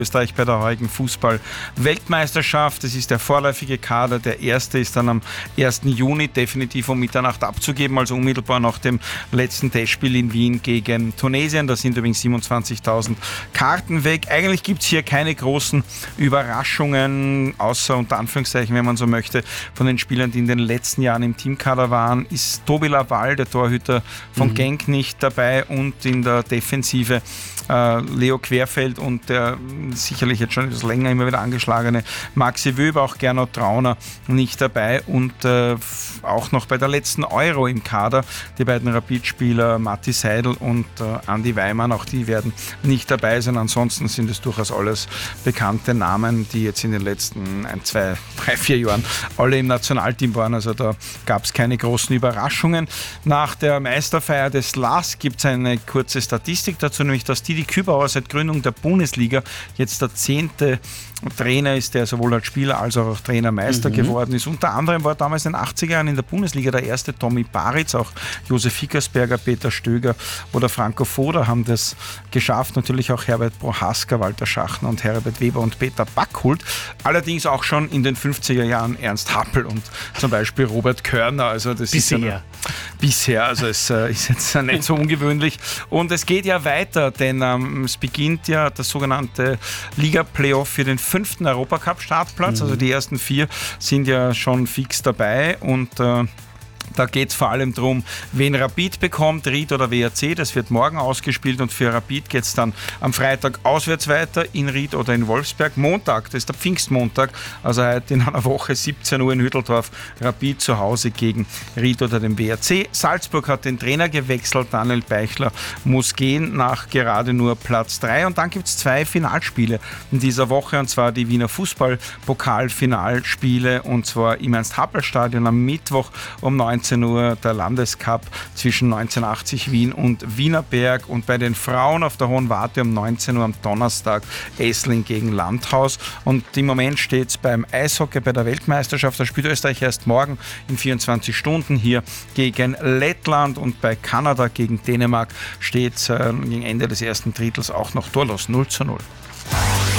Österreich bei der heutigen Fußball-Weltmeisterschaft. Das ist der vorläufige Kader. Der erste ist dann am 1. Juni definitiv um Mitternacht abzugeben, also unmittelbar nach dem letzten Testspiel in Wien gegen Tunesien. Da sind übrigens 27.000 Karten weg. Eigentlich gibt es hier keine großen Überraschungen, außer unter Anführungszeichen, wenn man so möchte, von den Spielern, die in den letzten Jahren im Teamkader waren, ist Tobi Laval, der Torhüter von Genk, nicht dabei, und in der Defensive Leo Querfeld und der sicherlich jetzt schon etwas länger immer wieder angeschlagene Maxi Wöber, auch Gernot Trauner nicht dabei, und auch noch bei der letzten Euro im Kader die beiden Rapid-Spieler Matti Seidel und Andi Weimann, auch die werden nicht dabei sein. Ansonsten sind es durchaus alles bekannte Namen, die jetzt in den letzten 1, 2, 3, 4 Jahren alle im Nationalteam waren, also da gab es keine großen Überraschungen. Nach der Meisterfeier des LASK gibt es eine kurze Statistik dazu, nämlich dass Didi Kübauer seit Gründung der Bundesliga jetzt der 10. Trainer ist, der sowohl als Spieler als auch Trainermeister geworden ist. Unter anderem war damals in den 80er Jahren in der Bundesliga der erste Tommy Baritz, auch Josef Hickersberger, Peter Stöger oder Franco Foda haben das geschafft. Natürlich auch Herbert Prohaska, Walter Schachner und Herbert Weber und Peter Backhult. Allerdings auch schon in den 50er Jahren Ernst Happel und zum Beispiel Robert Körner. Also das ist ja bisher, also es ist jetzt nicht so ungewöhnlich. Und es geht ja weiter, denn es beginnt ja das sogenannte Liga-Playoff für den 5. Europacup-Startplatz. Also die ersten 4 sind ja schon fix dabei, und da geht es vor allem darum, wen Rapid bekommt, Ried oder WRC. Das wird morgen ausgespielt, und für Rapid geht es dann am Freitag auswärts weiter in Ried oder in Wolfsberg. Montag, das ist der Pfingstmontag, also heute in einer Woche, 17 Uhr in Hütteldorf, Rapid zu Hause gegen Ried oder den WRC. Salzburg hat den Trainer gewechselt, Daniel Beichler muss gehen nach gerade nur Platz 3. Und dann gibt es 2 Finalspiele in dieser Woche, und zwar die Wiener Fußball-Pokal-Finalspiele, und zwar im Ernst-Happel-Stadion am Mittwoch um 19 Uhr der Landescup zwischen 1980 Wien und Wienerberg, und bei den Frauen auf der Hohen Warte um 19 Uhr am Donnerstag Essling gegen Landhaus. Und im Moment steht es beim Eishockey bei der Weltmeisterschaft, da spielt Österreich erst morgen in 24 Stunden hier gegen Lettland, und bei Kanada gegen Dänemark steht es gegen Ende des ersten Drittels auch noch torlos 0:0.